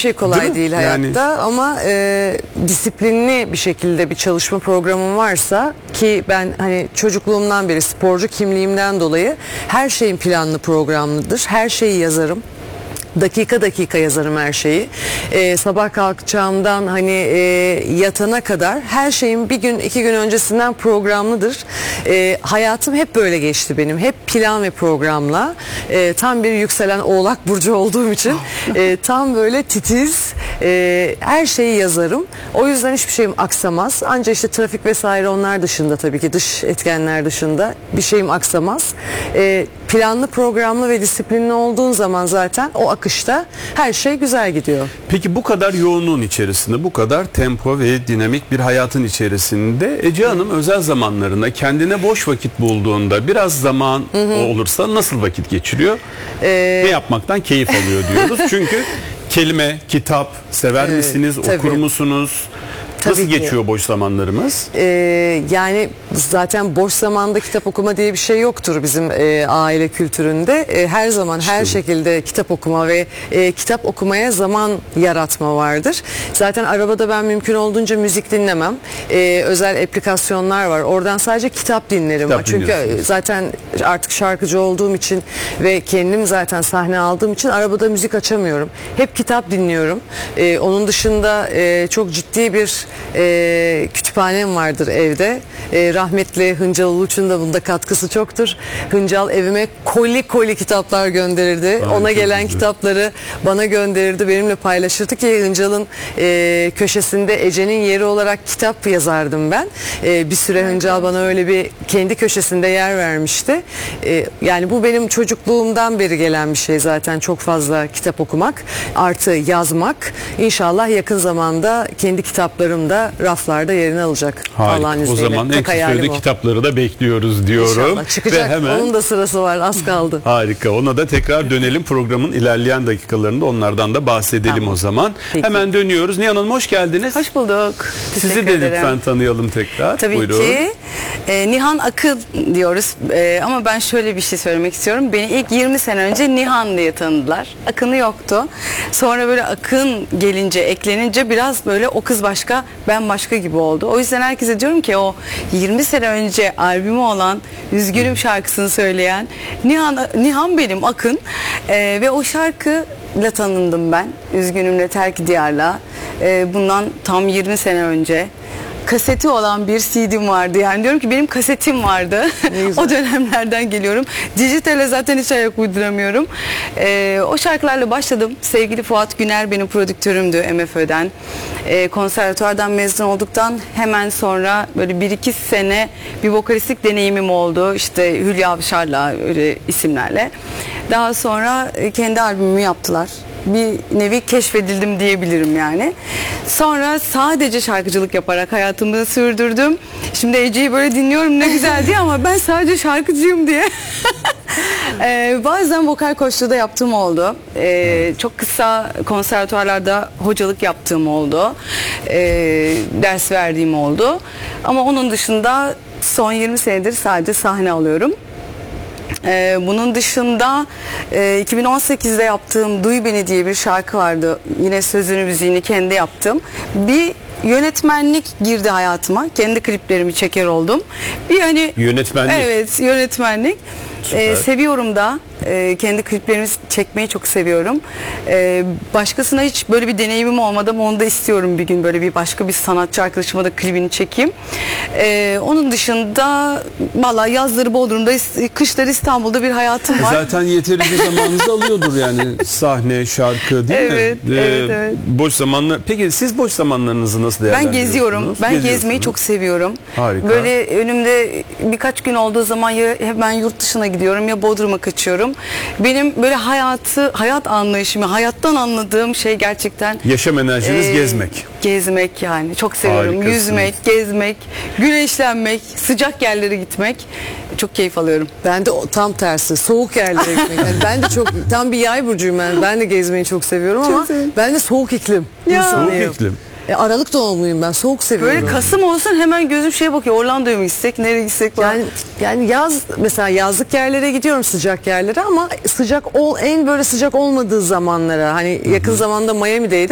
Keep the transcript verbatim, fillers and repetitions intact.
şey kolay Değil değil, mi? hayatta Yani... ama e, disiplinli bir şekilde bir çalışma programım varsa, ki ben hani çocukluğumdan beri sporcu kimliğimden dolayı her şeyin planlı programlıdır. Her şeyi yazarım. Dakika dakika yazarım her şeyi. Ee, sabah kalkacağımdan hani e, yatana kadar her şeyim bir gün iki gün öncesinden programlıdır. Ee, hayatım hep böyle geçti benim. Hep plan ve programla. Ee, tam bir yükselen Oğlak burcu olduğum için e, tam böyle titiz, e, her şeyi yazarım. O yüzden hiçbir şeyim aksamaz. Ancak işte trafik vesaire, onlar dışında, tabii ki dış etkenler dışında bir şeyim aksamaz. E, planlı, programlı ve disiplinli olduğun zaman zaten o akışta her şey güzel gidiyor. Peki bu kadar yoğunluğun içerisinde, bu kadar tempo ve dinamik bir hayatın içerisinde Ece Hanım özel zamanlarında kendine boş vakit bulduğunda biraz zaman hı hı. olursa nasıl vakit geçiriyor? Ee... Ne yapmaktan keyif alıyor diyoruz. Çünkü kelime, kitap sever evet, misiniz, tabii. okur musunuz? Nasıl Tabii geçiyor ki. boş zamanlarımız? Ee, yani zaten boş zamanda kitap okuma diye bir şey yoktur bizim e, aile kültüründe. E, her zaman işte her bu. şekilde kitap okuma ve e, kitap okumaya zaman yaratma vardır. Zaten arabada ben mümkün olduğunca müzik dinlemem. E, özel aplikasyonlar var. Oradan sadece kitap dinlerim. Kitap Çünkü zaten artık şarkıcı olduğum için ve kendim zaten sahne aldığım için arabada müzik açamıyorum. Hep kitap dinliyorum. E, onun dışında e, çok ciddi bir E, kütüphanem vardır evde. E, rahmetli Hıncal Uluç'un da bunda katkısı çoktur. Hıncal evime koli koli kitaplar gönderirdi. Ay, Ona gelen güzel. kitapları bana gönderirdi, benimle paylaşırdı ki Hıncal'ın e, köşesinde Ece'nin yeri olarak kitap yazardım ben. E, bir süre Hıncal bana öyle bir kendi köşesinde yer vermişti. E, yani bu benim çocukluğumdan beri gelen bir şey zaten, çok fazla kitap okumak artı yazmak. İnşallah yakın zamanda kendi kitaplarım da raflarda yerini alacak. Allah'ın izniyle. O zaman en kısa sürede kitapları da bekliyoruz diyorum. İnşallah çıkacak. Ve hemen... Onun da sırası var, az kaldı. Harika. Ona da tekrar dönelim, programın ilerleyen dakikalarında onlardan da bahsedelim tamam. o zaman. Peki. Hemen dönüyoruz. Nihan Hanım hoş geldiniz. Hoş bulduk. Sizi de lütfen tanıyalım tekrar. Tabii Buyurun. ki. E, Nihan Akın diyoruz. E, ama ben şöyle bir şey söylemek istiyorum. Beni ilk yirmi sene önce Nihan diye tanıdılar. Akın'ı yoktu. Sonra böyle Akın gelince, eklenince biraz böyle o kız başka, ben başka gibi oldu. O yüzden herkese diyorum ki o yirmi sene önce albümü olan Üzgünüm şarkısını söyleyen Nihan, Nihan benim, Akın. Ee, ve o şarkıyla tanındım ben. Üzgünümle Terk Diyar'la. Ee, bundan tam yirmi sene önce. Kaseti olan bir C D'm vardı, yani diyorum ki benim kasetim vardı. O dönemlerden geliyorum. Dijitale zaten hiç ayak uyduramıyorum. Ee, o şarkılarla başladım. Sevgili Fuat Güner benim prodüktörümdü M F Ö'den. Ee, konservatuvardan mezun olduktan hemen sonra böyle bir iki sene bir vokalistlik deneyimim oldu. İşte Hülya Avşar'la, öyle isimlerle. Daha sonra kendi albümümü yaptılar. Bir nevi keşfedildim diyebilirim yani. Sonra sadece şarkıcılık yaparak hayatımı sürdürdüm. Şimdi Ece'yi böyle dinliyorum, ne güzel diye, ama ben sadece şarkıcıyım diye. ee, bazen vokal koçluğu da yaptığım oldu. Ee, çok kısa konservatuvarlarda hocalık yaptığım oldu. Ee, ders verdiğim oldu. Ama onun dışında son yirmi senedir sadece sahne alıyorum. Ee, bunun dışında e, iki bin on sekizde yaptığım Duy Beni diye bir şarkı vardı. Yine sözünü müziğini kendi yaptım. Bir yönetmenlik girdi hayatıma. Kendi kliplerimi çeker oldum. Bir hani yönetmenlik. Evet, yönetmenlik. Ee, seviyorum da. E, kendi kliplerimi çekmeyi çok seviyorum. E, başkasına hiç böyle bir deneyimim olmadı ama onu da istiyorum, bir gün böyle bir başka bir sanatçı arkadaşıma da klibini çekeyim. E, onun dışında valla yazları Bodrum'da, kışları İstanbul'da bir hayatım var. Zaten yeterince zamanınızı alıyordur yani sahne, şarkı, değil evet, mi? Evet, ee, evet. Boş zamanlar. Peki siz boş zamanlarınızı nasıl değerlendiriyorsunuz? Ben geziyorum. Ben gezmeyi çok seviyorum. Harika. Böyle önümde birkaç gün olduğu zaman ya hemen yurt dışına gidiyorum ya Bodrum'a kaçıyorum. Benim böyle hayatı, hayat anlayışımı, hayattan anladığım şey gerçekten yaşam enerjiniz e, gezmek. Gezmek yani. Çok seviyorum. Harikasınız. Yüzmek, gezmek, güneşlenmek, sıcak yerlere gitmek. Çok keyif alıyorum. Ben de tam tersi. Soğuk yerlere gitmek. Yani ben de çok tam bir yay burcuyum ben. Ben de gezmeyi çok seviyorum ama çok seviyorum. Ben de soğuk iklim. Ya. Soğuk iklim. E, Aralık doğumluyum ben, soğuk seviyorum. Böyle Kasım olsun hemen gözüm şeye bakıyor, Orlando'ya mı gitsek, nereye gitsek falan. Yani, yani yaz mesela, yazlık yerlere gidiyorum, sıcak yerlere, ama sıcak ol en böyle sıcak olmadığı zamanlara, hani yakın zamanda Miami'deydim.